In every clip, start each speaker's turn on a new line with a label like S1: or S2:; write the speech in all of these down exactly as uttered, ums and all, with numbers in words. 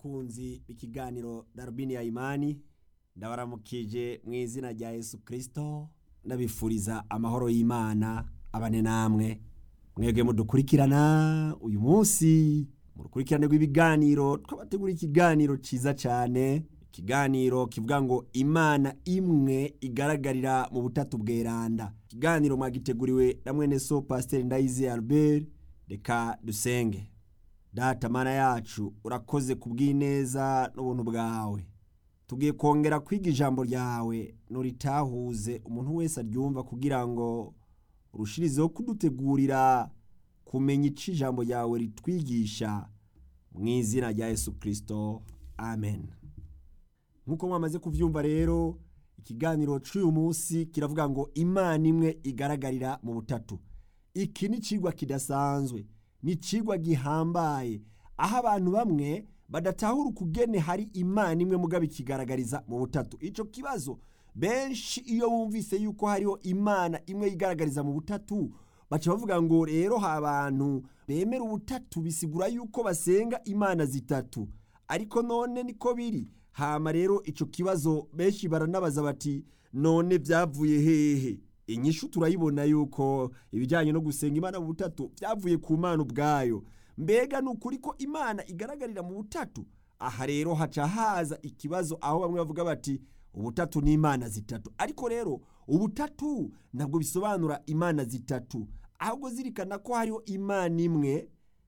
S1: bakunzi b'ikiganiro Darubini ya Imani, ndabaramukije mu izina rya Yesu Kristo, ndabifuriza amahoro y'Imana abane namwe. Mwebwe mudukurikirana uyu munsi mu rukurikirane rw'ibiganiro, twabategura ikiganiro ciza cyane, ikiganiro kivuga ngo Imana imwe igaragarira mu butatu bweranda. Ikiganiro mwagiteguriwe na mwene so Pasteur Ndayize Albert. Reka dusenge. Data Mana yacu, urakoze kubw'ineza n'ubuntu bwawe. Tugiye kongera kwiga ijambo ryawe, nuritahuze umuntu wese aryumva kugira ngo urushirizeho kudutegurira kumenya ico ijambo ryawe ritwigisha, mu izina rya Yesu Kristo, amen. Nkuko mwamaze kuvyumva rero, ikiganiro c'uyu munsi kiravuga ngo Imana imwe igaragarira mu butatu. Iki ni cigwa kidasanzwe, ni cigwa gihambaye, aho abantu bamwe badatahura ukugene hari Imana imwe mugabo ikigaragariza mu butatu. Ico kibazo benshi iyo bumvise yuko hariho Imana imwe igaragariza mu butatu, baca bavuga ngo rero ha abantu bemera ubutatu bisigura yuko basenga Imana zitatu. Ariko none niko biri? Hama rero ico kibazo benshi baranabaza bati none vyavuye hehe? Inyishu turayibona yuko ibijanye no gusenga Imana mu butatu vyavuye ku Mana ubwayo. Mbega nukuri ko Imana igaragarira mu butatu? Aha rero haca haza ikibazo aho bamwe bavuga bati ubutatu ni Imana zitatu. Ariko rero ubutatu ntabwo bisobanura Imana zitatu, ahubwo zirikana ko hariho Imana imwe,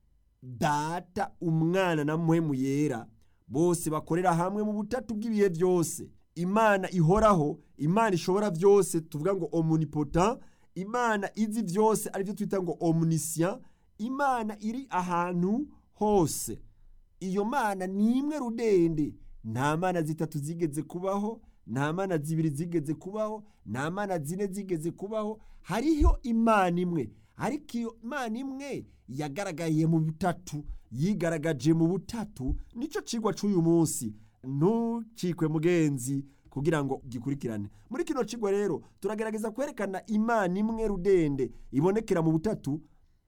S1: Data, Umwana na Mpwemu Yera, bose bakorera hamwe mu butatu bw'ibihe byose. Imana ihoraho, Imana ishobora byose, tuvuga ngo omnipotent, Imana izi byose arivyo twita ngo omniscient, Imana iri ahantu hose. Iyo Mana ni imwe rudende, nta mana zitatu zigeze kubaho, nta mana zibiri zigeze kubaho, nta mana zine zigeze kubaho. Hariho Imana imwe, ariko iyo Imana imwe yagaragaye mu butatu, yigaragaje mu butatu. Nico cigwa c'uyu munsi, ntucikwe mugenzi kugira ngo gikurikirane. Muri kino cigwa rero turagerageza kwerekana Imana imwe rudende ibonekera mu butatu,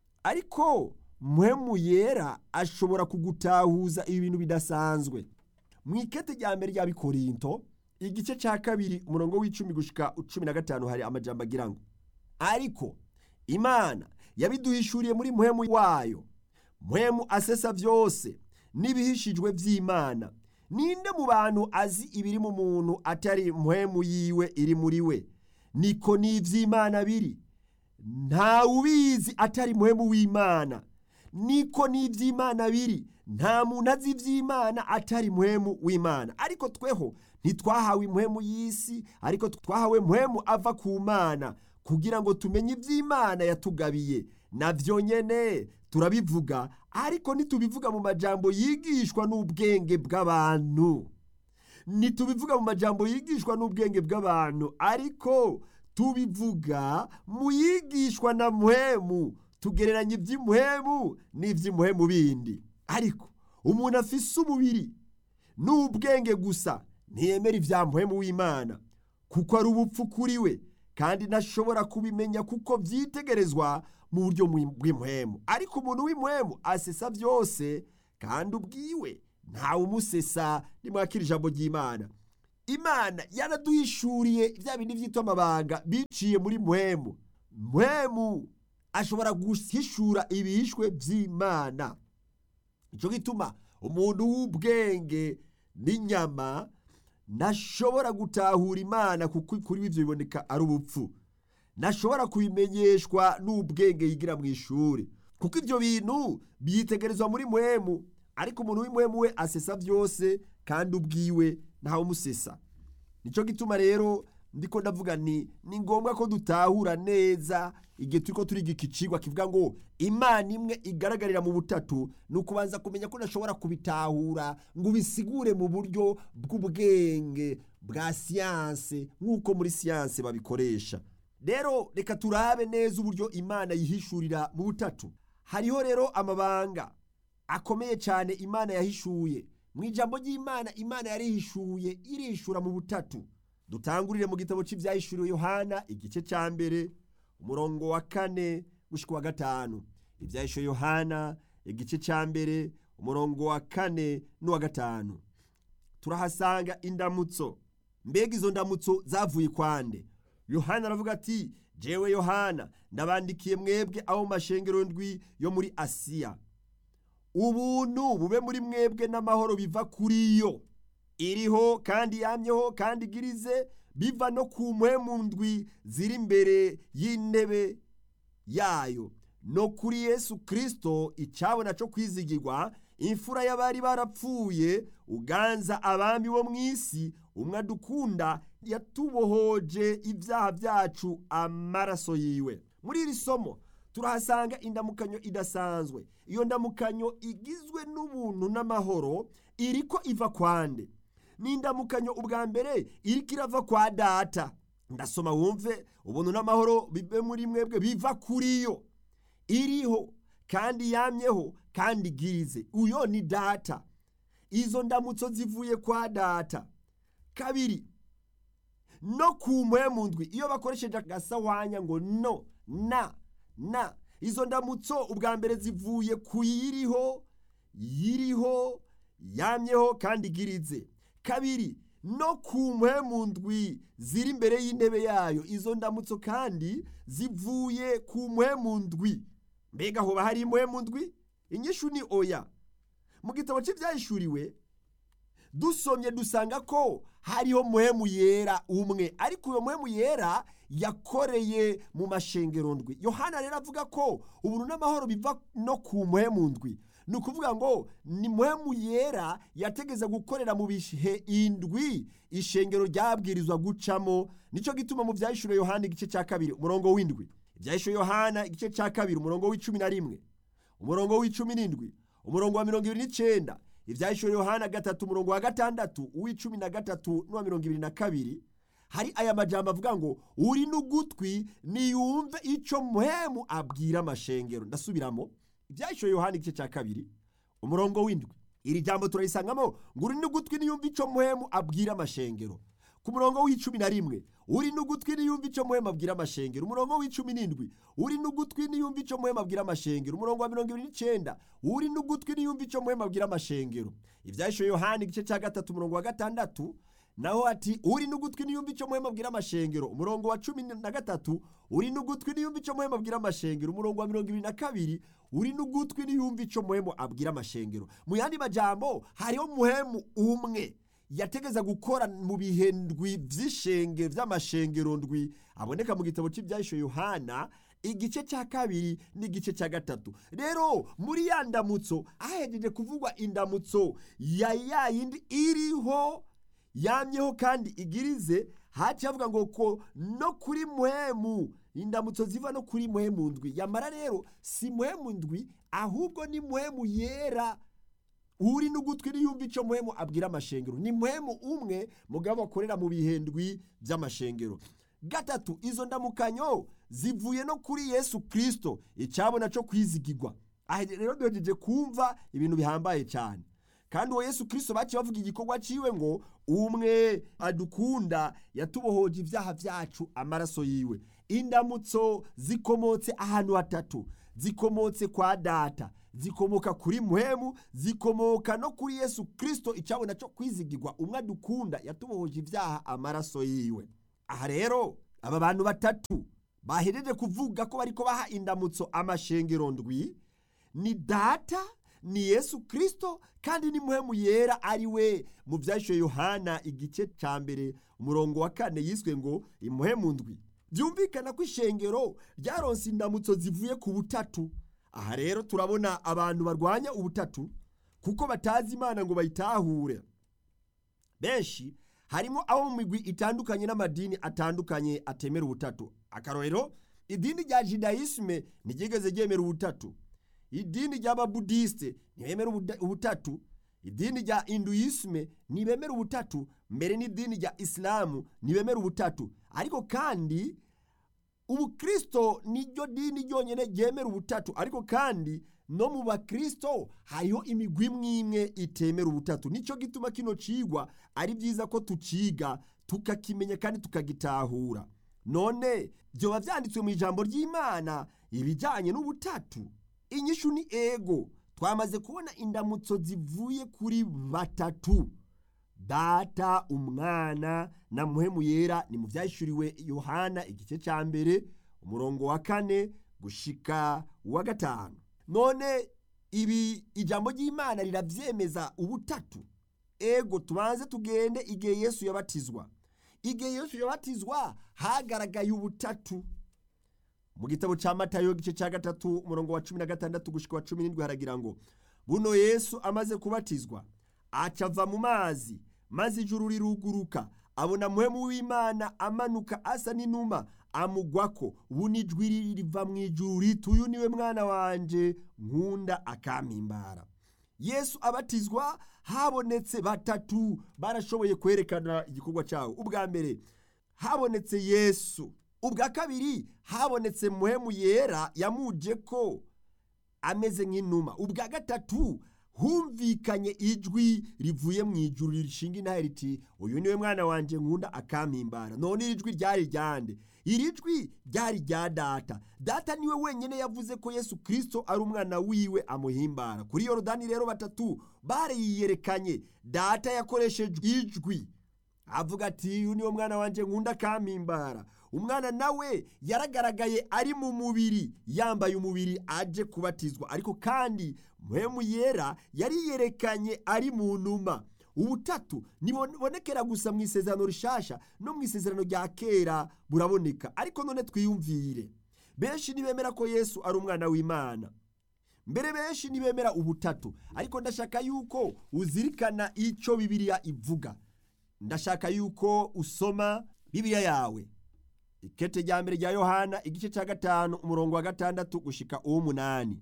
S1: ariko Mpwemu Yera ashobora kugutahuza ibintu bidasanzwe. Mwikete rya mbere rya Bikorinto igice ca kabiri umurongo w'icumi gushika cumi na gatanu hari amajambo agira ngo ariko Imana yabiduhishuriye muri Mpwemu wayo. Mpwemu asesa vyose n'ibihishijwe vy'Imana. Ninde mu bantu azi ibiri mu muntu atari Mpwemu yiwe iri muri we? Niko n'ivy'Imana biri. Nta ubizi atari Mpwemu w'Imana. Niko n'ivy'Imana biri. Nta muntu azi ivy'Imana atari Mpwemu w'Imana. Ariko tweho ntitwahawe impwemu y'isi, ariko twahawe Mpwemu ava ku Mana, kugira ngo tumenye ivy'Imana yatugabiye. Navyo nyene turabivuga, ariko ntitubivuga mu majambo yigishwa n'ubwenge bw'abantu. Ntitubivuga mu majambo yigishwa n'ubwenge bw'abantu, ariko tubivuga mu yigishwa na Mpwemu. Tugereranya ivy'Impwemu n'ivy'Impwemu bindi. Ariko umuntu afise umubiri n'ubwenge gusa ntiyemera ivya Mpwemu w'Imana, kuko ari ubupfu kuri we, kandi ntashobora kubimenya kuko vyitegerezwa mu buryo bw'impwemu. Ariko umuntu w'impwemu asesa vyose, kandi ubwiwe ntawe umusesa. Nimwakira ijambo ry'Imana. Imana yaraduhishuriye vya bindi vyitwa amabanga biciye muri Mpwemu. Mpwemu ashobora guhishura ibihishwe vy'Imana. Ico gituma umuntu w'ubwenge n'inyama ntashobora gutahura Imana, kuko kuri ivyo biboneka ari ubupfu. Ntashobora kubimenyeshwa n'ubwenge yigira mu ishuri, kuko ivyo bintu byitegerezwa muri Mpwemu. Ariko umuntu w'impwemu we asesa vyose, kandi ubwiwe ntawe umusesa. Nico gituma rero ndiko ndavuga ni ni ngombwa ko dutahura neza igihe turiko turiga iki cigwa kivuga ngo Imana imwe igaragarira mu butatu. Nukubanza kumenya ko nashobora kubitahura ngo bisigure mu buryo bw'ubwenge bwa science, nkuko muri science babikoresha. Rero reka turabe neza uburyo Imana yihishurira mu butatu. Hariho rero amabanga akomeye cyane Imana yahishuye. Mu ijambo ry'Imana, Imana yarihishuye irishura mu butatu. Dutangurire mu gitabo cy'ivyahishuriwe Yohana igice ca mbere umurongo wa kane gushika wa gatanu. Ivyahishuriwe Yohana igice ca mbere umurongo wa kane n'uwa gatanu turahasanga indamutso. Mbega izo ndamutso zavuye kwande? Yohana aravuga ati, jewe Yohana ndabandikiye mwebwe abo mu mashengero ndwi yo muri Asiya, ubuntu bube muri mwebwe n'amahoro biva kuri yo, iriho kandi yamyeho kandi igirize, biva no ku mpwemu ndwi ziri imbere y'intebe yayo, no kuri Yesu Kristo icabona co kwizigirwa, imfura y'abari barapfuye, uganza abami bo mw'isi, umwe adukunda, yatubohoje ibyaha byacu amaraso yiwe. Muri iri somo turahasanga indamukanyo idasanzwe. Iyo ndamukanyo igizwe n'ubuntu n'amahoro iriko iva kwande? Ni indamukanyo ubwa mbere iriko irava kwa Data. Ndasoma wumve, ubuntu n'amahoro bibe muri mwebwe biva kuri yo, iriho kandi yamyeho kandi igirize. Uyo ni Data. Izo ndamutso zivuye kwa Data. Kabiri, no ku mpwemu ndwi. Iyo bakoresheje agasawanya ngo no na na, izo ndamutso ubwa mbere zivuye ku yiriho, yiriho yamyeho kandi igirize. Kabiri, no ku mpwemu ndwi ziri imbere y'intebe yayo. Izo ndamutso kandi zivuye ku mpwemu ndwi. Mbega hoba hari impwemu ndwi? Inyishu ni oya. Mu gitabo cy'ivyahishuriwe dusomye dusanga ko hariho mpwemu yera umwe, ariko uyo mpwemu yera yakoreye mu mashengero ndwi. Yohana rero avuga ko ubuntu n'amahoro biva no ku mpwemu ndwi. Ni ukuvuga ngo ni mpwemu yera yategeza gukorera mu bihe indwi ishengero ryabwirizwa gucamo. Nico gituma mu vyahishuriwe Yohana igice ca kabiri umurongo w'indwi, ivyahishuriwe Yohana igice ca kabiri umurongo w'icumi na rimwe, umurongo w'icumi n'indwi, umurongo wa mirongo ibiri n'icenda, ivyahishuriwe Yohana gatatu umurongo wa gatandatu, uw'icumi na gatatu n'uwa mirongo ibiri na kabiri, hari aya majambo avuga ngo uri n'ugutwi niyumve ico mpwemu abwira amashengero. Ndasubiramo, ivyahishuriwe Yohana igice ca kabiri umurongo w'indwi, iri jambo turarisangamo ngo uri n'ugutwi niyumve ico mpwemu abwira amashengero. Ku murongo w'icumi na rimwe, uri n'ugutwi niyumve ico mpwemu abwira amashengero. Umurongo w'icumi n'indwi, uri n'ugutwi niyumve ico mpwemu abwira amashengero. Umurongo wa mirongo ibiri n'icenda, uri n'ugutwi niyumve ico mpwemu abwira amashengero. Ivyahishuriwe Yohana igice ca gatatu umurongo wa gatandatu, naho ati uri n'ugutwi niyumve ico mpwemu abwira amashengero. Umurongo wa cumi na gatatu, uri n'ugutwi niyumve ico mpwemu abwira amashengero. Umurongo wa mirongo ibiri na kabiri, uri n'ugutwi niyumve ico mpwemu abwira amashengero. Mu yandi majambo, hariho mpwemu umwe yategeza gukora mu bihe ndwi vy'ishenge vy'amashengero ndwi aboneka mu gitabo cy'ivyahishuriwe Yohana igice ca kabiri n'igice ca gatatu. Rero muri ya ndamutso ahejeje kuvugwa indamutso ya yayindi iriho yamyeho kandi igirize, haci havuga ngo ko no kuri mpwemu, indamutso ziva no kuri mpwemu ndwi. Yamara rero si mpwemu ndwi, ahubwo ni mpwemu yera. Uri n'ugutwi niyumve ico mpwemu abwira amashengero. Ni mpwemu umwe mugabo akorera mu bihe ndwi vy'amashengero. Gatatu, izo ndamukanyo zivuye no kuri Yesu Kristo icabona co kwizigirwa. Aha rero duhejeje kumva ibintu bihambaye cyane. Kandi uwo Yesu Kristo baciye bavuga igikorwa ciwe ngo umwe adukunda, yatubohoje ivyaha vyacu amaraso yiwe. Indamutso zikomotse ahantu hatatu: zikomotse kwa Data, zikomoka kuri mpwemu, zikomoka no kuri Yesu Kristo icabona co kwizigirwa, umwe adukunda, yatubohoje ivyaha amaraso yiwe. Aha rero aba bantu batatu bahejeje kuvuga ko bariko baha indamutso amashengero ndwi ni Data, ni Yesu Kristo, kandi ni mpwemu yera ari we mu vyahishuriwe Yohana igice ca mbere umurongo wa kane yiswe ngo impwemu ndwi. Vyumvikana ko ishengero ryaronse indamutso zivuye ku butatu. Aha rero turabona abantu barwanya ubutatu kuko batazi Imana ngo bayitahure. Benshi harimo abo mu migwi itandukanye n'amadini atandukanye atemera ubutatu. Akarorero, idini rya Judaisme ntigeze ryemera ubutatu, idini ry'Ababudiste ntibemera ubutatu, idini rya Hinduisme ntibemera ubutatu, mbere n'idini rya Islamu ntibemera ubutatu. Ariko kandi Ubukristo niryo dini ryonyene ryemera ubutatu, ariko kandi no mu bakristo hariho imigwi mwimwe itemera ubutatu. Nico gituma kino cigwa ari byiza ko tuciga tukakimenya kandi tukagitahura. None byoba vyanditswe mu ijambo ry'Imana ibijanye n'ubutatu? Inyishu ni ego. twamaze kubona indamutso zivuye kuri batatu: Data, Umwana na Mpwemu Yera. Ni mu vyahishuriwe Yohana igice ca mbere umurongo wa kane gushika wa gatanu. None ibi ijambo ry'Imana riravyemeza ubutatu. Ego tubanze tugende igihe Yesu yabatizwa. Igihe Yesu yabatizwa hagaragaye ubutatu. Mu gitabo ca Matayo igice ca gatatu umurongo wa cumi na gatandatu gushika wa cumi n'indwi haragira ngo: buno Yesu amaze kubatizwa acava mu mazi, maze ijuru riruguruka, abona Mpwemu w'Imana amanuka asa n'inuma amugwako. Buni ijwi riva mu ijuru riti: uyu niwe mwana wanje nkunda akampimbara. Yesu abatizwa habonetse batatu barashoboye kwerekana igikorwa cyawo. Ubwa mbere habonetse Yesu, ubwa kabiri habonetse Mpwemu Yera yamuje ko ameze nk'inuma, ubwa gatatu humvikanye ijwi rivuye mu ijuru rishinga intahe riti: uyu niwe mwana wanje nkunda akampimbara. None iri jwi ryari ryande? Iri jwi ryari rya Data. Data niwe wenyene yavuze ko Yesu Kristo ari umwana wiwe amuhimbara. Kuri Yorodani rero batatu bariyerekanye. Data yakoresheje ijwi avuga ati: uyu niwe mwana wanje nkunda akampimbara. Umwana nawe yaragaragaye ari mu mubiri, yambaye umubiri aje kubatizwa, ariko kandi Mpwemu Yera yariyerekanye ari mu numa. Ubutatu nibonekera gusa mu isezerano rishasha, no mu isezerano rya kera buraboneka. Ariko none twiyumvire, benshi nibemera ko Yesu ari umwana w'Imana, mbere benshi nibemera ubutatu. Ariko ndashaka yuko uzirikana ico Bibiliya ivuga. Ndashaka yuko usoma Bibiliya yawe, ikete rya mbere rya Yohana igice ca gatanu umurongo wa gatandatu gushika uw'umunani.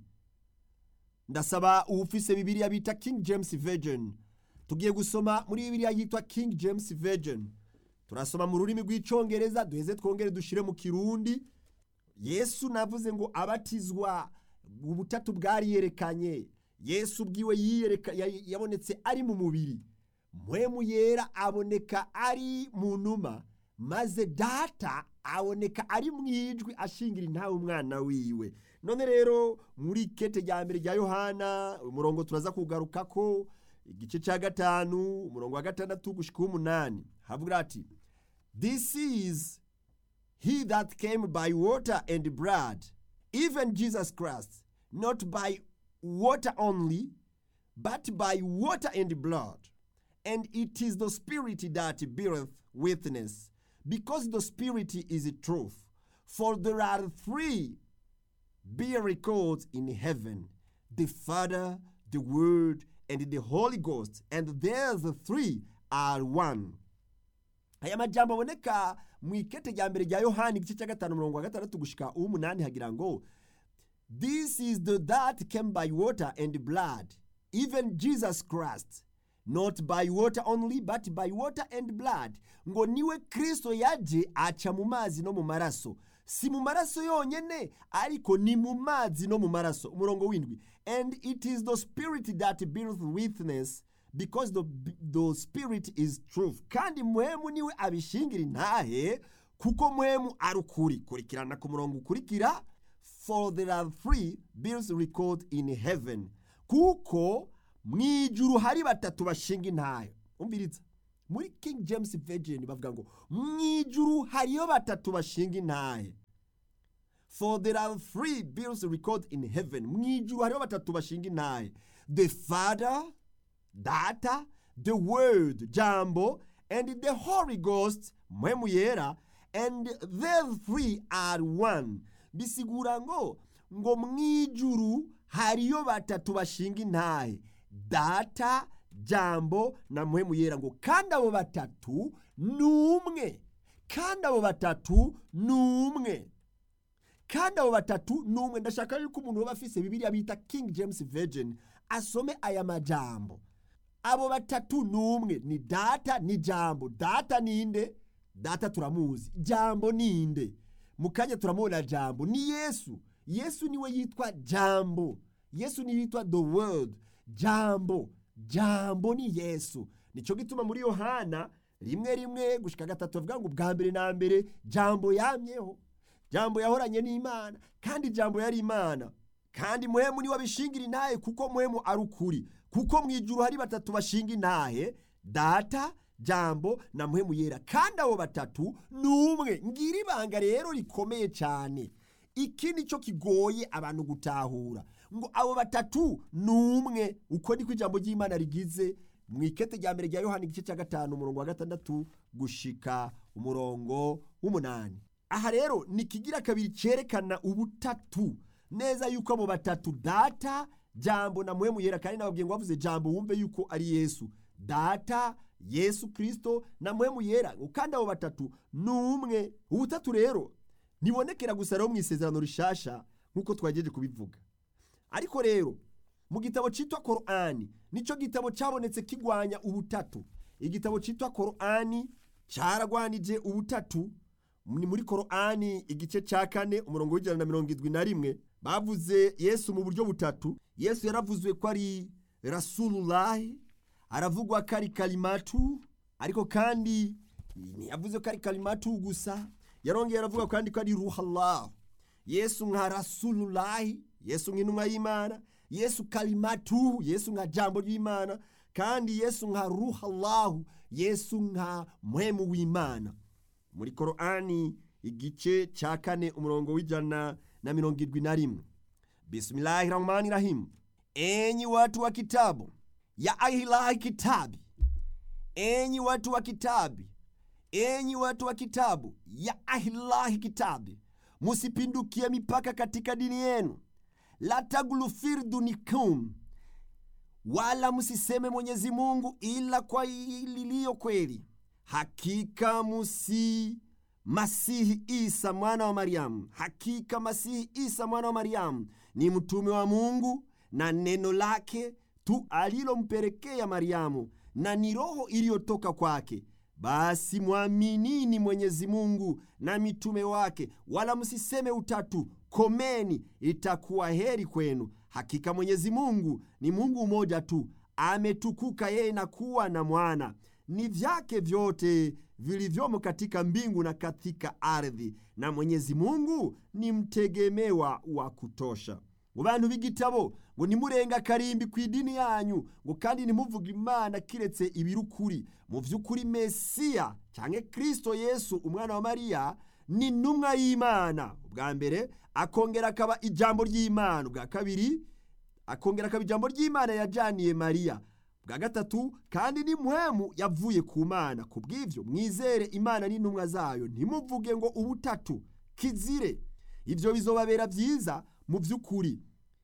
S1: Ndasaba uwufise Bibiliya bita King James Version. Tugiye gusoma muri Bibiliya yitwa King James Version. Turasoma mu rurimi rw'icongereza, duheze twongere dushire mu kirundi. Yesu navuze ngo abatizwa, ubutatu bwari yerekanye. Yesu bwiwe yiyereka yabonetse ari mu mubiri. Mpwemu Yera aboneka ari mu numa, maze Data aboneka ari mu ijwi ashingira intahe umwana wiwe. None rero muri kete rya mbere rya Yohana umurongo turaza kugarukako igice ca gatanu umurongo wa gatandatu gushika umunani havuga ati: this is he that came by water and blood, even Jesus Christ, not by water only, but by water and blood. And it is the Spirit that beareth witness, because the Spirit is truth. For there are three bear records in heaven: the Father, the Word, and the Holy Ghost, and there's the three are one. Aya majambo aboneka mu ikete rya mbere rya Yohana igice ca gatanu umurongo wa gatandatu gushika uw'umunani hagira ngo: this is the that came by water and blood, even Jesus Christ, not by water only, but by water and blood. Ngo niwe Kristo yaje aca mu mazi no mu maraso. Si mu maraso yonyene, ariko ni mu mazi no mu maraso. Umurongo w'indwi: and it is the Spirit that beareth witness, because the, the Spirit is truth. Kandi Mpwemu niwe abishingira intahe, kuko Mpwemu ari ukuri. Kurikirana ku murongo ukurikira: for there are three bears record in heaven. Kuko mwijuru hari batatu bashinga intahe. Umviriza, muri King James Version bavuga ngo mwijuru hariyo batatu bashinga intahe. For there are three bears record in heaven. Mwijuru hariyo batatu bashinga intahe: the Father, Data, the Word, Jambo, and the Holy Ghost, Mpwemu Yera, and the three are one. Bisigura ngo ngo mwijuru hariyo batatu bashinga intahe: Data, Jambo na Mpwemu Yera. Ngo kandi abo batatu numwe, kandi abo batatu numwe, kandi abo batatu numwe. Ndashaka yuko umuntu waba afise Bibiliya bita King James Version asome aya majambo. Abo batatu numwe ni Data ni Jambo. Data ninde? Data turamuzi. Jambo ninde? Mukanya turamubona Jambo ni Yesu. Yesu niwe yitwa Jambo. Yesu niwe yitwa the Word. Jambo, Jambo ni Yesu. Nico gituma muri Yohana rimwe rimwe gushika gatatu avuga ngo bwa mbere na mbere Jambo yamyeho. Jambo yahoranye n'Imana, kandi Jambo yari Imana. kandi mpwemu niwe abishingira intahe kuko mpwemu ari ukuri, kuko mu ijuru hari batatu bashinga intahe, data, jambo na mpwemu yera, kandi abo batatu ni umwe. Ngira ibanga rero rikomeye cyane, iki nicyo kigoye abantu gutahura, ngo abo batatu ni umwe. Uko niko ijambo ry'Imana rigize mu ikete rya mbere rya Yohana igice cya gatanu umurongo wa gatandatu gushika umurongo w'umunani. Aha rero ni kigira kabiri cyerekana ubutatu neza, yuko abo batatu data, jambo na mpwemu yera, kandi nababwiye ngo bavuze jambo wumve yuko ari Yesu, data, Yesu Kristo na mpwemu yera, kandi abo batatu ni umwe. Ubutatu rero nibonekera gusa rero mu isezerano rishasha nkuko twagejeje kubivuga, ariko rero mu gitabo cyitwa Korani nico gitabo cyabonetse kigwanya ubutatu. Igitabo cyitwa Korani cyaragwanije ubutatu. Ni muri Korani igice cya kane umurongo w'ijana na mirongo irindwi na rimwe bavuze Yesu mu buryo butatu. Yesu yaravuzwe ko ari Rasulullah, aravugwa ko ari kalimatu, ariko kandi ntiyavuze ko ari kalimatu gusa, yarongeye aravuga kandi ko ari ruhallah. Yesu nka Rasulullah, Yesu nk'intumwa y'Imana, Yesu kalimatu, Yesu nka jambo ry'Imana, kandi Yesu nka ruhallah, Yesu nka mpwemu w'Imana. Muri Korani igice cya kane umurongo w'ijana na mirongo irindwi na rimwe, Bismillahirrahmanirrahim, enyi watu wa kitabu ya ahilahi kitabi, enyi watu wa kitabi, enyi watu wa kitabu ya ahilahi kitabi, musipindukie mipaka katika dini yenu, la taglu fi dinikum, wala musiseme Mwenyezi Mungu ila kwa lililo kweli. Hakika musi Masihi Isa mwana wa Mariamu, hakika Masihi Isa mwana wa Mariamu ni mtume wa Mungu na neno lake tu alilompelekea Mariamu, na ni roho iliyotoka kwake. Basi muaminini Mwenyezi Mungu na mitume wake, wala msiseme utatu, komeni, itakuwa heri kwenu. Hakika Mwenyezi Mungu ni Mungu mmoja tu, ametukuka yeye na kuwa na mwana. Ni vyake vyote vilivyomo katika mbingu na katika ardhi, na Mwenyezi Mungu ni mtegemewa wa kutosha. Ngo bantu b'igitabo, ngo nimurenga karimbi ku idini yanyu, ngo kandi nimuvuga Imana kiretse ibirukuri. Mu vy'ukuri Mesiya cyangwa Kristo Yesu umwana wa Mariya ni ntumwa y'Imana, ubwa mbere akongera akaba ijambo ry'Imana, ubwa kabiri akongera akaba ijambo ry'Imana yajaniye Mariya, bwa gatatu kandi ni mpwemu yavuye ku Mana. Kubw'ivyo mwizere Imana n'intumwa zayo, ntimuvuge ngo ubutatu, kizire. Ivyo bizobabera vyiza. Mu vy'ukuri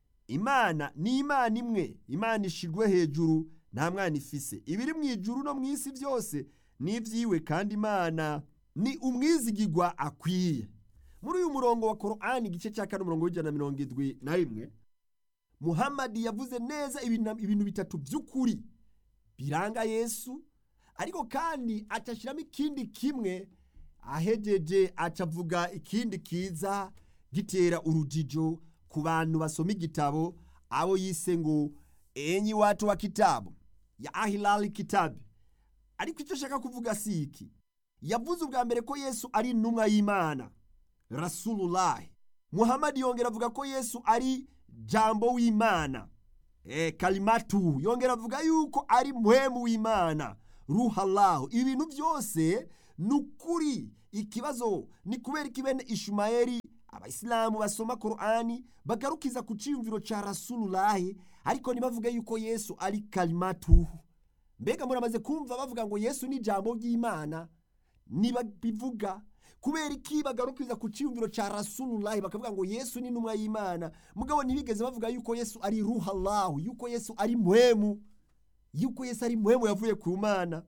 S1: Imana ni Imana imwe, Imana ishirwe hejuru, nta mwana ifise. Ibiri mu ijuru no mu isi vyose ni ivyiwe, kandi Imana ni umwizigirwa akwiye. Muri uyu murongo wa Korani igice cya kane umurongo w'ijana na mirongo irindwi na rimwe, Muhammad yavuze neza ibintu, ibintu bitatu by'ukuri biranga Yesu, ariko kandi acashiramo ikindi kimwe. Ahejeje acavuga ikindi kiza gitera urujijo ku bantu basoma igitabo, abo yise ngo enyi watu wa kitabu ya ahilali kitabi. Ariko icyo shaka kuvuga si iki. Yavuze ubwa mbere ko Yesu ari intumwa y'Imana, Rasulullah. Muhammad yongera avuga ko Yesu ari jambo w'Imana, eh kalimatu. Yongera avuga yuko ari mpwemu w'Imana, ruhallahu. Ibintu byose nukuri. Ikibazo ni kubera ikibene Ishumayeli abayisilamu basoma Korani bagarukiza ku ciyumviro ca Rasulullah, ariko nibavuga yuko Yesu ari kalimatu. Mbega muramaze kumva bavuga ngo Yesu ni jambo ry'Imana? Niba bivuga kubera iki bagarukiza ku ciyumviro ca Rasulullah bakavuga ngo Yesu ni intumwa y'Imana, mugabo ntibigeze bavuga yuko Yesu ari ruhallahu, yuko Yesu ari mpwemu, yuko Yesu ari mpwemu yavuye ku Mana.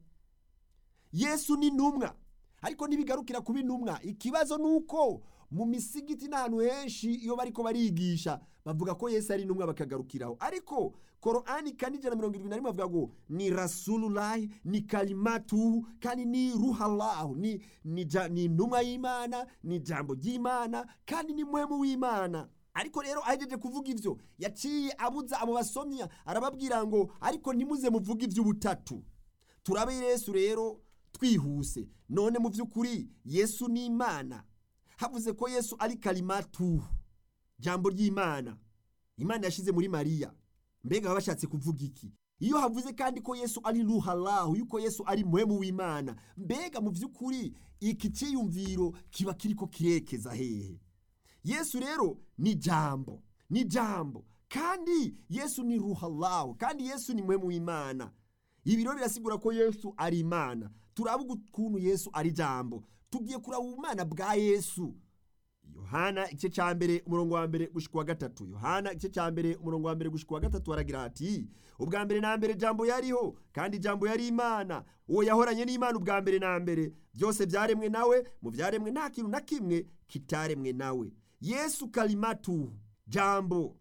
S1: Yesu ni intumwa, ariko ntibigarukira kuba intumwa. Ikibazo nuko mu misigiti n'ahantu henshi iyo bariko barigisha bavuga ko Yesu ari intumwa bakagarukiraho, ariko Korani kandi ijana na mirongo irindwi na rimwe bavuga ngo ni Rasulullah, ni kalimatu, kandi ni ruhallahu, ni ni, ni intumwa y'Imana, ni jambo ry'Imana, kandi ni mpwemu w'Imana. Ariko rero ahejeje kuvuga ivyo yaciye abuza abo basomya, arababwira ngo ariko ntimuze muvuga ivy'ubutatu. Turabe Yesu rero twihuse. None mu vy'ukuri Yesu ni Imana? Havuze ko Yesu ari kalimatu, jambo ry'Imana. Imana yashize muri Mariya. Mbega baba bashatse kuvuga iki? Iyo havuze kandi ko Yesu ari ruhallahu, yuko Yesu ari muhemu w'Imana, mbega mu vy'ukuri iki ciyumviro kiba kiriko kirekeza hehe? Yesu rero ni jambo, ni jambo, kandi Yesu ni ruhallahu, kandi Yesu ni muhemu w'Imana. Ibi rero birasigura ko Yesu ari Imana. Turavuga ukuntu Yesu ari jambo. Tugiye kuraba ubumana bwa Yesu. Yohana igice cya mbere umurongo wa mbere gushika wa gatatu. Yohana igice cya mbere umurongo wa mbere gushika wa gatatu aragira ati, ubwa mbere na mbere jambo yariho, kandi jambo yari Imana. Uwo yahoranye n'Imana ubwa mbere na mbere. Byose byaremwe nawe, mu byaremwe nta kintu na kimwe kitaremwe nawe. Yesu kalimatu, jambo.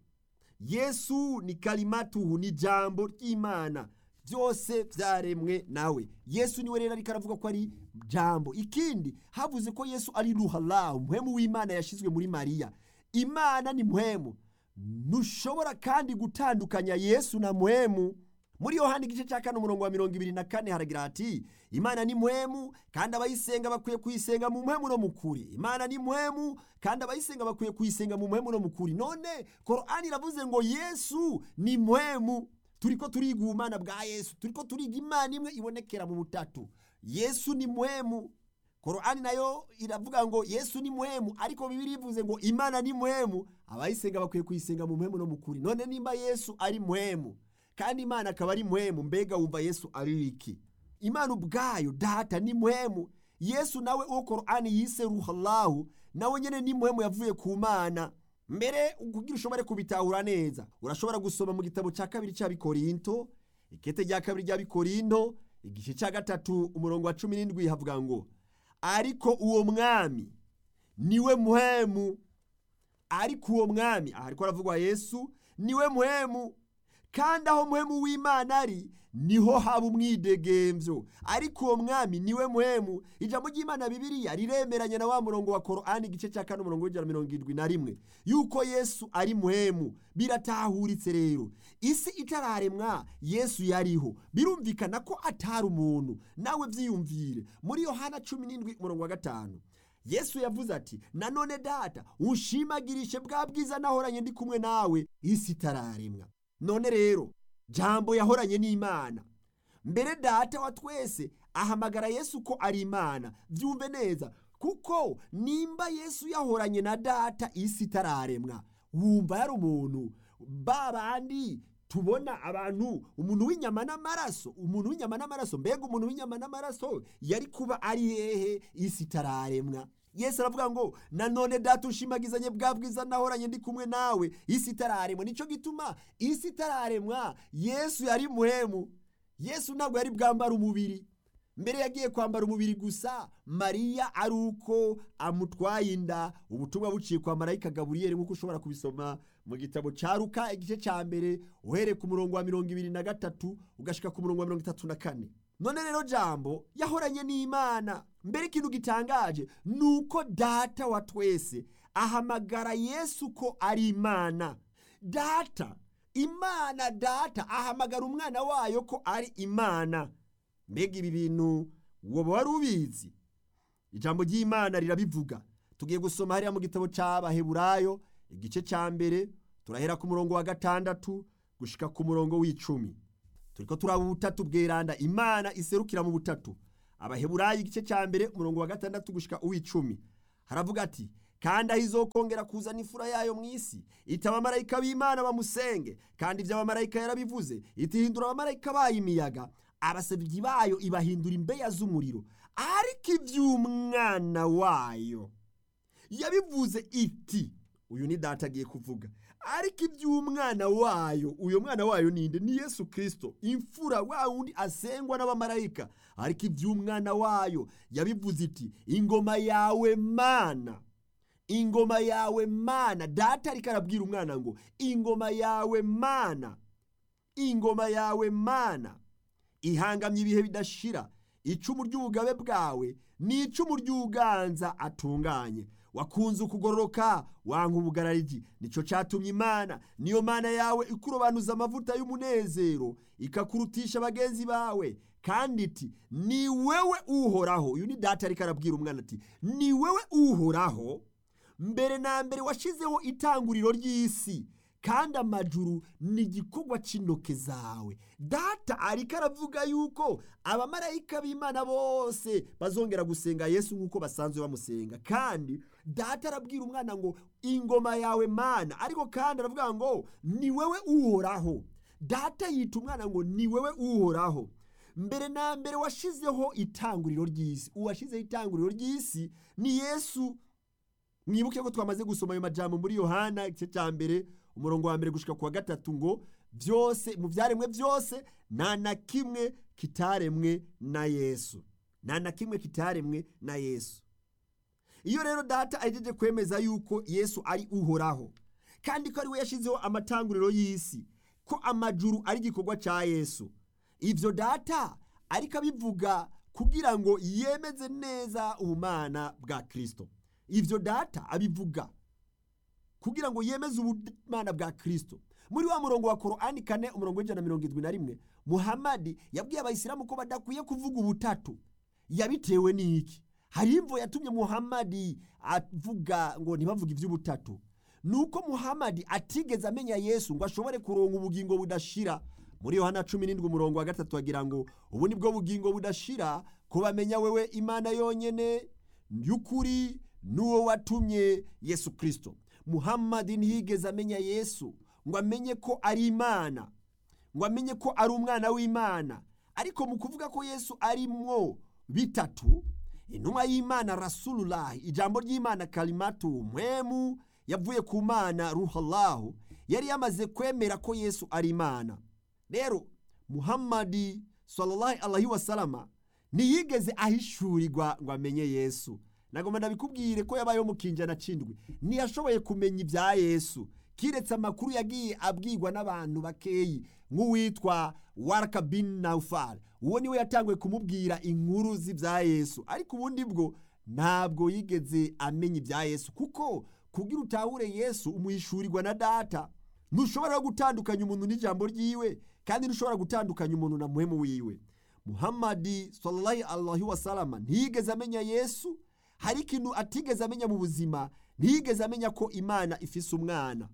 S1: Yesu ni kalimatu, ni jambo ry'Imana. Byose byaremwe nawe. Yesu niwe rero ariko aravuga ko ari jambo. Ikindi havuze ko Yesu ari ruhallahu, muhemu w'Imana yashizwe muri Mariya. Imana ni muhemu. Nushobora kandi gutandukanya Yesu na muhemu. Muri Yohana igice cya kane umurongo wa mirongo ibiri na kane haragira ati, Imana ni muhemu, kandi abayisenga bakwiye kuyisenga mu muhemu no mukuri. Imana ni muhemu, kandi abayisenga bakwiye kuyisenga mu muhemu no mukuri. None Korani iravuze ngo Yesu ni muhemu. Turiko turiga ubumana bwa Yesu, turiko turiga Imana imwe ibonekera mu butatu. Yesu ni muhemu. Korani nayo iravuga ngo Yesu ni muhemu, ariko Bibiliya ivuze ngo Imana ni muhemu, abayisenga bakwiye kuyisenga mu muhemu no mukuri. None nimba Yesu ari muhemu, kandi Imana akaba ari muhemu, mbega wumva Yesu ari iki? Imana ubwayo data ni muhemu. Yesu nawe uwo Korani yise ruhallahu, nawe nyene ni muhemu yavuye ku Mana. Mbere kugira ushobore kubitahura neza, urashobora gusoma mu gitabo cya kabiri cy'Abikorinto, ikete rya kabiri ry'Abikorinto, igice cya gatatu umurongo wa cumi n'indwi havuga ngo, ariko uwo mwami niwe muhemu. Ariko uwo mwami, aha ariko aravugwa Yesu, niwe muhemu, kandi aho muhemu w'Imana ari niho haba umwidegemvyo. Ariko uwo mwami niwe muhemu. Ijambo ry'Imana Bibiliya riremeranya na wa murongo wa Korani igice cya kane umurongo w'ijana mirongo irindwi na rimwe yuko Yesu ari muhemu. Biratahuritse rero, isi itararemwa Yesu yariho. Birumvikana ko atari umuntu. Nawe vyiyumvire muri Yohana cumi n'indwi umurongo wa gatanu. Yesu yavuze ati, nanone data unshimagirishe bwa bwiza nahoranye ndi kumwe nawe isi itararemwa. None rero jambo yahoranye n'Imana. Mbere data wa twese ahamagara Yesu ko ari Imana. Vyumve neza, kuko nimba Yesu yahoranye na data isi itararemwa, wumva yari umuntu babandi tubona abantu, umuntu w'inyama n'amaraso, umuntu w'inyama n'amaraso. Mbega umuntu w'inyama n'amaraso yari kuba ari hehe isi itararemwa? Yesu aravuga ngo nanone data ushimagizanye bwa bwiza nahoranye ndi kumwe nawe isi itararemwa. Nico gituma isi itararemwa Yesu yari muhemu. Yesu ntabwo yari bwambara umubiri. Mbere yagiye kwambara umubiri gusa Mariya ari uko amutwaye inda, ubutumwa buciye kwa marayika Gaburiyeli, nk'uko ushobora kubisoma mu gitabo cya Luka igice cya mbere uhereye ku murongo wa mirongo ibiri na gatatu ugashika ku murongo wa mirongo itatu na kane. None rero jambo yahoranye n'Imana. Mbere ikintu gitangaje nuko data wa twese ahamagara Yesu ko ari Imana. Data, Imana data ahamagara umwana wayo ko ari Imana. Mbega ibi bintu woba wari ubizi? Ijambo ry'Imana rirabivuga. Tugiye gusoma hariya mu gitabo cy'Abaheburayo igice cya mbere turahera ku murongo wa gatandatu gushika ku murongo w'icumi. Turiko turaba ubutatu bweranda, Imana iserukira mu butatu. Abaheburayo igice cya mbere umurongo wa gatandatu gushika uw'icumi haravuga ati, kandi ahizokongera kuzana ifura yayo mu isi, itaba abamarayika b'Imana bamusenge, kandi ivyo abamarayika yarabivuze, itihindura abamarayika bayo imiyaga, abasavyi bayo ibahindura imbeya z'umuriro. Ariko ivy'umwana wayo yabivuze iti, uyu ni data agiye kuvuga, ariko iby'umwana wayo, uyo mwana wayo ninde? Ni Yesu Kristo, imfura wa wundi asengwa n'abamarayika. Ariko iby'umwana wayo yabivuze iti, ingoma yawe Mana, ingoma yawe Mana. Data ariko arabwira umwana ngo ingoma yawe Mana, ingoma yawe Mana ihangamye ibihe bidashira. Icumu ry'ubugabe bwawe ni icumu ry'uganza atunganye. Wakunze ukugororoka wanka ubugarariji, nico catumye Imana niyo Mana yawe ikurobanuza amavuta y'umunezero, ikakurutisha bagenzi bawe. Kandi iti, ni wewe uhoraho. Uyu ni data ariko arabwira umwana ati, ni wewe uhoraho, mbere na mbere washizeho itanguriro ry'isi, kandi amajuru ni igikorwa c'intoke zawe. Data ariko aravuga yuko abamarayika b'Imana bose bazongera gusenga Yesu nk'uko basanzwe bamusenga, kandi data arabwira umwana ngo ingoma yawe Mana, ariko kandi aravuga ngo ni wewe uhoraho. Data yita umwana ngo ni wewe uhoraho. Mbere na mbere washizeho itanguriro ry'isi. Uwashizeho itanguriro ry'isi ni Yesu. Mwibuke ko twamaze gusoma ayo majambo muri Yohana igice cya mbere umurongo wa mbere gushika ku wa gatatu ngo byose mu byaremwe byose nta na kimwe kitaremwe na Yesu. Nta na kimwe kitaremwe na Yesu. Iyo rero data ajeje kwemeza yuko Yesu ari uhoraho, kandi ko ari we yashizeho amatanguriro y'isi, ko amajuru ari igikorwa cya Yesu, ivyo data ariko abivuga kugira ngo yemeze neza ubumana bwa Kristo. Ivyo data abivuga kugira ngo yemeze ubumana bwa Kristo. Muri wa murongo wa Korani kane umurongo w'ijana na mirongo irindwi na rimwe, Muhammad yabwiye abayisilamu ko badakwiye kuvuga ubutatu. Yabitewe n'iki? Hari imvo yatumye Muhammad avuga ngo ntibavuga ivy'ubutatu. Nuko Muhammad atigeze amenya Yesu ngo ashobore kuronka ubugingo budashira. Muri Yohana cumi n'indwi umurongo wa gatatu agira ngo ubu nibwo bugingo budashira, ko bamenya wewe Imana yonyene y'ukuri n'uwo watumye Yesu Kristo. Muhammad ntiyigeze amenya Yesu ngo amenye ko ari Imana, ngo amenye ko ari umwana w'Imana. Ariko mu kuvuga ko Yesu arimwo bitatu, intumwa y'Imana Rasulullah, ijambo ry'Imana kalimatu, mwemu yavuye ku Mana ruhallahu, yari yamaze kwemera ko Yesu ari Imana. Rero Muhammad sallallahu alaihi wasallam ntiyigeze ahishurirwa ngo amenye Yesu. Nagomba ndabikubwire ko yabayeho mu kinjana cindwi ntiyashoboye kumenya ibya Yesu, kiretse amakuru yagiye abwirwa n'abantu bakeyi nk'uwitwa Waraka bin Naufal. Uwo niwe yatangwe kumubwira inkuru z'ibya Yesu, ariko ubundi bwo ntabwo yigeze amenya ibya Yesu, kuko kugira utahure Yesu umuhishurirwa na data. Ntushobora gutandukanya umuntu n'ijambo ryiwe, kandi ntushobora gutandukanya umuntu na muhemu wiwe. Muhammad sallallahu alaihi wasallam ntiyigeze amenya Yesu. Hari ikintu atigeze amenya mu buzima, ntiyigeze amenya ko Imana ifise umwana.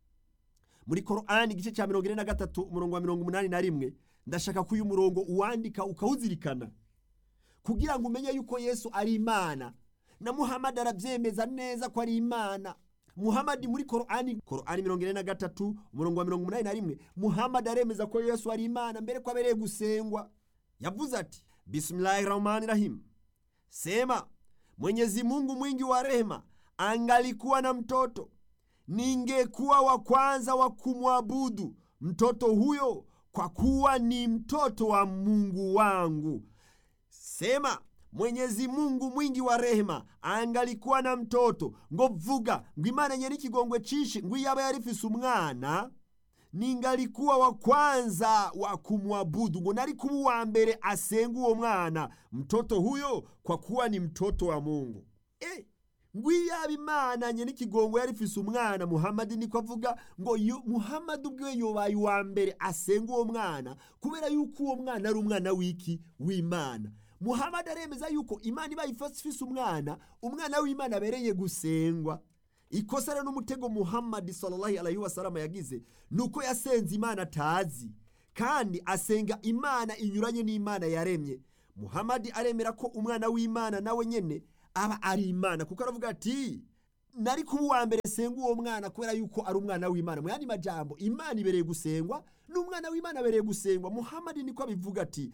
S1: Muri Korani igice cya mirongo ine na gatatu umurongo wa mirongo umunani na rimwe, ndashaka ko uyu murongo uwandika ukawuzirikana kugira ngo umenye yuko Yesu ari Imana, na Muhammad arabyemeza neza ko ari Imana. Muhammad muri Korani Korani mirongo ine na gatatu umurongo wa mirongo umunani na rimwe, Muhammad aremeza ko Yesu ari Imana mbere ko abereye gusengwa. Yavuze ati Bismillahirrahmanirrahim, sema Mwenyezi Mungu mwingi wa rehema angalikuwa na mtoto, ningekuwa wa kwanza wa kumwabudu mtoto huyo, kwa kuwa ni mtoto wa Mungu wangu. Sema Mwenyezi Mungu mwingi wa rehema angalikuwa na mtoto, ngo vuga ngo Imana nyene ikigongwe cishi ngo yaba yarifise umwana, ningalikuwa wa kwanza wa kumwabudu, ngo nari kuba wa mbere asenga uwo mwana mtoto huyo, kwa kuwa ni mtoto wa Mungu. Eh, ngo yaba Imana nyene ikigongwe yarifise umwana, Muhammad niko avuga ngo Muhammad ubwe yobaye wa mbere asenga uwo mwana kubera yuko uwo mwana ari umwana wiki w'Imana. Muhammad aremeza yuko Imana iba ifise umwana, umwana w'Imana abereye gusengwa. Ikosa rero n'umutego Muhammad sallallahu alaihi wasallam yagize nuko yasenze Imana atazi, kandi asenga Imana inyuranye n'Imana yaremye. Muhammad aremera ko umwana w'Imana nawe nyene aba ari Imana, kuko aravuga ati nari kuba wa mbere senga uwo mwana kubera yuko ari umwana w'Imana. Mu yandi majambo, Imana ibereye gusengwa n'umwana w'Imana abereye gusengwa. Muhammad niko abivuga ati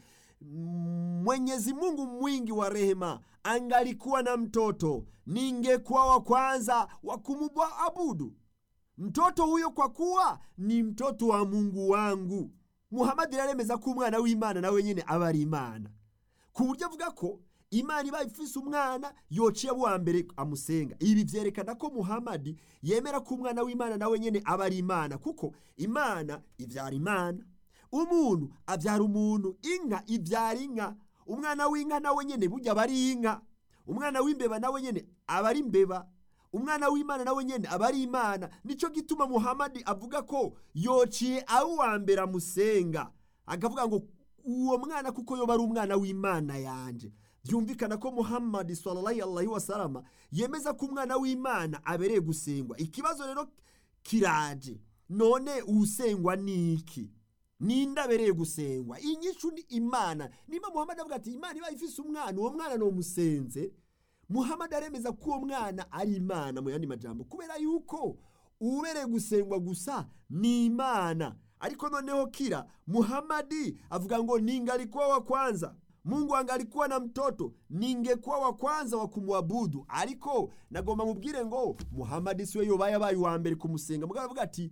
S1: Mwenyezi Mungu mwingi wa rehema angalikuwa na mtoto, ningekuwa wa kwanza wa kumwabudu mtoto huyo, kwa kuwa ni mtoto wa Mungu wangu. Muhammad yaremeza ko umwana w'Imana nawe nyene aba ari Imana, ku buryo avuga ko Imana iba ifise umwana yociye wa mbere amusenga. Ibi vyerekana ko Muhammad yemera ko umwana w'Imana nawe nyene aba ari Imana, kuko Imana ivyara Imana, umuntu avyara umuntu, inka ivyara inka, umwana w'inka nawe nyene burya bari inka, umwana w'imbeba nawe nyene aba ari imbeba, umwana w'Imana nawe nyene aba ari Imana. Nico gituma Muhammad avuga ko yociye abo wa mbere amusenga, akavuga ngo uwo mwana kuko yoba ari umwana w'Imana yanje. Byumvikana ko Muhammad sallallahu alaihi wasallam yemeza ko umwana w'Imana abereye gusengwa. Ikibazo rero kiraje, none usengwa niki? Ninde abereye gusengwa? Inyishu ni Imana. Niba Muhammad avuga ati Imana iba ifise umwana, uwo mwana no musenze, Muhammad aremeza ko uwo mwana ari Imana mu yandi majambo, kubera yuko ubereye gusengwa gusa ni Imana. Ariko noneho kira Muhammad avuga ngo ningalikuwa wa kwanza Mungu angalikuwa na mtoto ningekuwa wa kwanza wa kumwabudu. Ariko nagomba mubwire ngo Muhammad siwe yobaye abaye wa mbere kumusenga. Mugabo avuga ati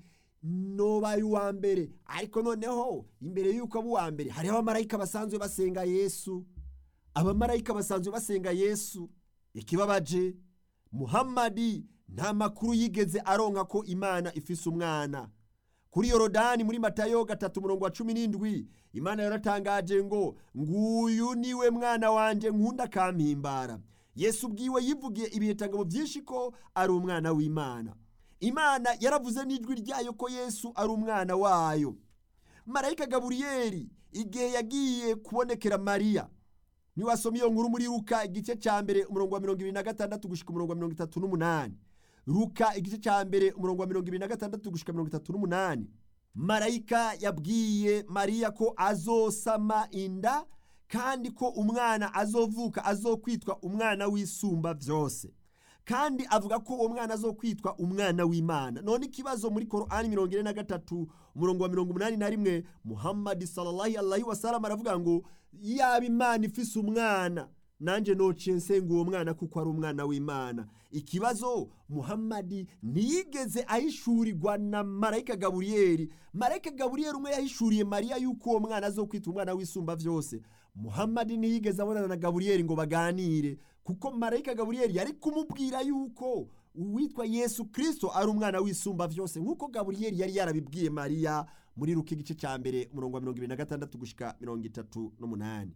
S1: no baye wa mbere, ariko noneho imbere yuko abo wa mbere hari abamarayika basanzwe basenga Yesu. Abamarayika basanzwe basenga Yesu. Ikibabaje Muhammad nta makuru yigeze aronka ko Imana ifise umwana. Kuri Yorodani muri Matayo gatatu murongo wa cumi n'indwi Imana yaratangaje ngo nguyu niwe mwana wanje nkunda kampimbara. Yesu bwiwe yivugiye ibitangabo byinshi ko ari umwana w'Imana. Imana yaravuze n'ijwi ryayo ko Yesu ari umwana wayo. Marayika Gaburiyeli igihe yagiye kubonekera Mariya, ni wasomye iyo nkuru muri Luka igice ca mbere umurongo wa mirongo ibiri na gatandatu gushika umurongo wa mirongo itatu n'umunani. Luka igice ca mbere umurongo wa mirongo ibiri na gatandatu gushika mirongo itatu n'umunani. Marayika yabwiye Mariya ko azosama inda kandi ko umwana azovuka azokwitwa umwana w'isumba vyose, kandi avuga ko uwo mwana azokwitwa umwana w'Imana. None ikibazo muri Qur'ani mirongo ine na gatatu umurongo wa mirongo umunani na rimwe Muhammad sallallahu alaihi wasallam aravuga ngo yaba Imana ifise umwana nanje nociye nsenga uwo mwana kuko ari umwana w'Imana. Ikibazo Muhammad ntiyigeze ahishurirwa na Marayika Gaburiyeli. Marayika Gaburiyeli umwe yahishuriye Mariya yuko uwo mwana azokwitwa umwana w'isumba vyose. Muhammad ntiyigeze abonana na Gaburiyeli ngo baganire, kuko Marayika Gaburiyeli yari kumubwira yuko uwitwa Yesu Kristo ari umwana w'isumba vyose, nkuko Gaburiyeli yari yarabibwiye Mariya muri Luka igice ca mbere umurongo wa mirongo ibiri na gatandatu gushika mirongo itatu n'umunani.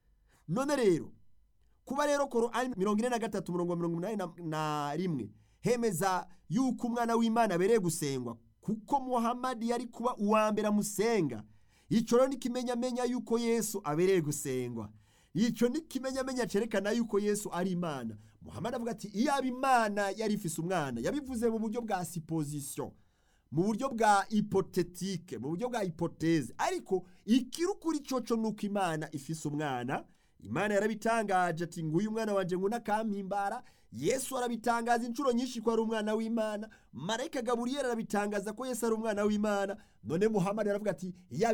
S1: None rero kuba rero Qur'ani mirongo ine na gatatu umurongo wa mirongo umunani na rimwe hemeza yuko umwana w'Imana abereye gusengwa kuko Muhammad yari kuba uwa mbere amusenga, ico rero nikimenyamenya yuko Yesu abereye gusengwa. Ico nikimenyamenya cerekana yuko Yesu ari Imana. Muhammad avuga ati iyaba Imana yari ifise umwana, yabivuze mu buryo bwa supposition, mu buryo bwa hypothétique, mu buryo bwa hypothèse. Ariko ikirukuri coco nuko Imana ifise umwana. Imana yarabitangaje ati nguyu mwana wanje nkunda kampimbara. Yesu arabitangaza inshuro nyinshi ko ari umwana w'Imana. Marayika Gaburiyeli arabitangaza ko Yesu ari umwana w'Imana. None Muhammad aravuga ati